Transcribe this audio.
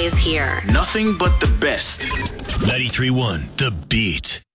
plays here. Nothing but the best. 93.1 The Beat.